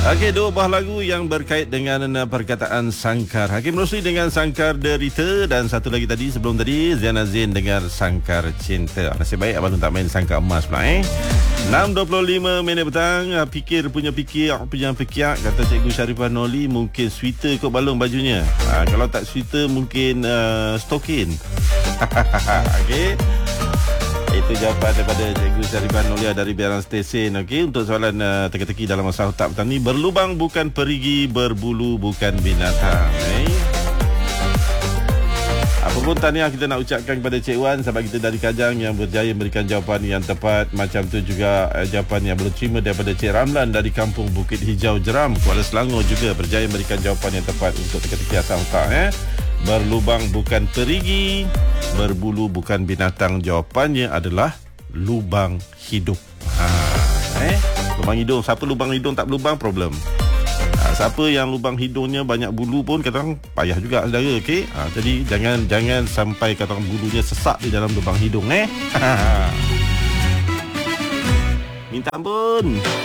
Okey, dua buah lagu yang berkait dengan perkataan sangkar. Hakim Rosli dengan Sangkar Derita, dan satu lagi tadi sebelum tadi Ziana Zain dengan Sangkar Cinta. Nasib baik abang tak main sangkar emas pula 6.25 minit petang. Fikir punya kata Cikgu Sharifah Noli, mungkin sweater kot balong bajunya. Kalau tak sweater mungkin stokin. Okey, itu jawapan daripada Cikgu Sharifah Nolia dari Biaran Stesen. Okey, untuk soalan teka-teki dalam masa otak petang ni, berlubang bukan perigi, berbulu bukan binatang. Apapun tahniah kita nak ucapkan kepada Cik Wan, sahabat kita dari Kajang yang berjaya memberikan jawapan yang tepat. Macam tu juga jawapan yang boleh terima daripada Cik Ramlan dari Kampung Bukit Hijau Jeram, Kuala Selangor, juga berjaya memberikan jawapan yang tepat untuk teka-teki asal otak. Berlubang bukan perigi, berbulu bukan binatang. Jawapannya adalah lubang hidung. Lubang hidung. Siapa lubang hidung tak berlubang, problem. Siapa yang lubang hidungnya banyak bulu pun kadang payah juga, saudara. Okey, jadi jangan sampai kata bulunya sesak di dalam lubang hidung. Minta ampun.